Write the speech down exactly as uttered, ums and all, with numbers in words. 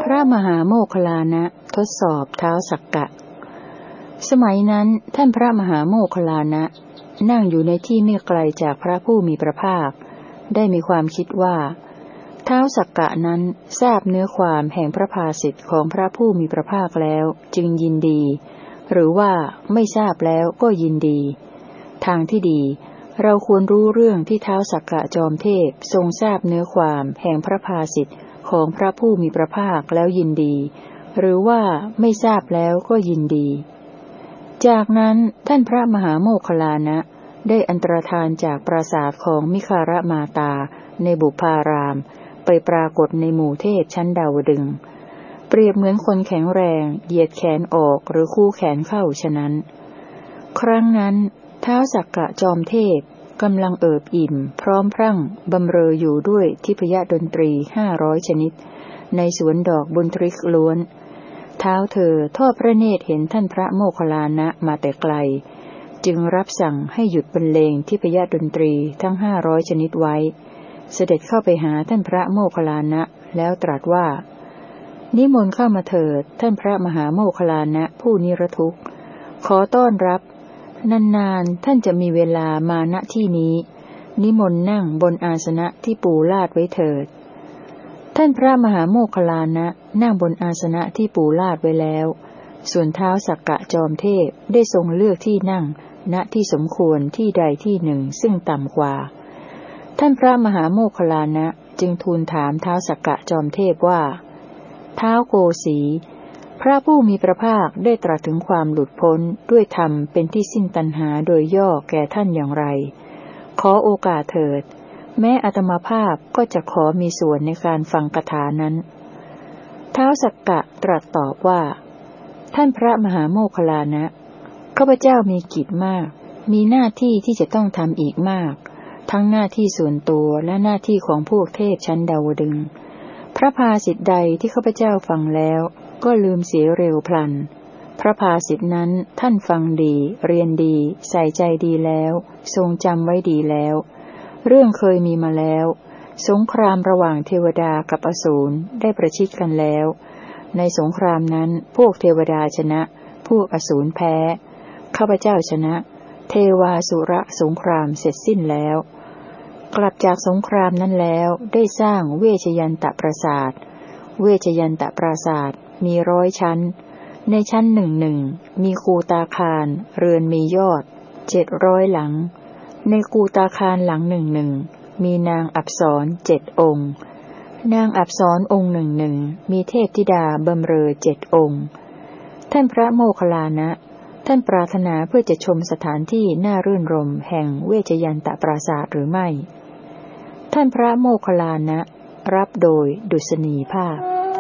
ระมหาโมคคัลลานะทดสอบท้าวสักกะสมัยนั้นท่านพระมหาโมคคัลลานะนั่งอยู่ในที่ไม่ไกลจากพระผู้มีพระภาคได้มีความคิดว่าท้าวสักกะนั้นทราบเนื้อความแห่งพระภาสิทธิ์ของพระผู้มีพระภาคแล้วจึงยินดีหรือว่าไม่ทราบแล้วก็ยินดีทางที่ดีเราควรรู้เรื่องที่ท้าวสักกะจอมเทพทรงทราบเนื้อความแห่งพระภาสิทธิ์ของพระผู้มีพระภาคแล้วยินดีหรือว่าไม่ทราบแล้วก็ยินดีจากนั้นท่านพระมหาโมคคัลลานะได้อันตรธานจากปราสาทของมิคารมาตาในบุพารามไปปรากฏในหมู่เทพชั้นดาวดึงส์เปรียบเหมือนคนแข็งแรงเหยียดแขนออกหรือคู่แขนเข้าฉะนั้นครั้งนั้นท้าวสักกะจอมเทพกำลังเอิบอิ่มพร้อมพรั่งบำเรออยู่ด้วยทิพยดนตรีห้าร้อยชนิดในสวนดอกบุญทริกล้วนเท้าเธอทอดพระเนตรเห็นท่านพระโมคคัลลานะมาแต่ไกลจึงรับสั่งให้หยุดบรรเลงทิพยดนตรีทั้งห้าร้อยชนิดไว้เสด็จเข้าไปหาท่านพระโมคคัลลานะแล้วตรัสว่านิมนต์เข้ามาเถิดท่านพระมหาโมคคัลลานะผู้นิรทุกข์ขอต้อนรับนานๆท่านจะมีเวลามาณที่นี้นิมนต์นั่งบนอาสนะที่ปูลาดไว้เถิดท่านพระมหาโมคคัลลานะนั่งบนอาสนะที่ปูลาดไว้แล้วส่วนท้าวสักกะจอมเทพได้ทรงเลือกที่นั่งณที่สมควรที่ใดที่หนึ่งซึ่งต่ำกว่าท่านพระมหาโมคคัลลานะจึงทูลถามท้าวสักกะจอมเทพว่าท้าวโกสีพระผู้มีพระภาคได้ตรัสถึงความหลุดพ้นด้วยธรรมเป็นที่สิ้นตัณหาโดยย่อแก่ท่านอย่างไรขอโอกาสเถิดแม้อาตมาภาพก็จะขอมีส่วนในการฟังคาถานั้นท้าวสักกะตรัสตอบว่าท่านพระมหาโมคคัลลานะข้าพเจ้ามีกิจมากมีหน้าที่ที่จะต้องทำอีกมากทั้งหน้าที่ส่วนตัวและหน้าที่ของพวกเทพชั้นดาวดึงส์พระภาสิทธิใดที่ข้าพเจ้าฟังแล้วก็ลืมเสียเร็วพลันพระภาสิทธินั้นท่านฟังดีเรียนดีใส่ใจดีแล้วทรงจำไว้ดีแล้วเรื่องเคยมีมาแล้วสงครามระหว่างเทวดากับอสูรได้ประชิดกันแล้วในสงครามนั้นพวกเทวดาชนะพวกอสูรแพ้ข้าพเจ้าชนะเทวาสุรสงครามเสร็จสิ้นแล้วกลับจากสงครามนั้นแล้วได้สร้างเวชยันตปราสาทเวชยันตปราสาทมีร้อยชั้นในชั้นหนึ่งหนึ่งมีคูตาคารเรือนมียอดเจ็ดร้อยหลังในคูตาคารหลังหนึ่งหนึ่งมีนางอัปสรเจ็ดองค์นางอัปสรองค์หนึ่งหนึ่งมีเทพธิดาบำเรอเจ็ดองค์ท่านพระโมคคัลลานะท่านปรารถนาเพื่อจะชมสถานที่น่ารื่นรมแห่งเวชยันตปราสาทหรือไม่ท่านพระโมคคัลลานะรับโดยดุษณีภาพ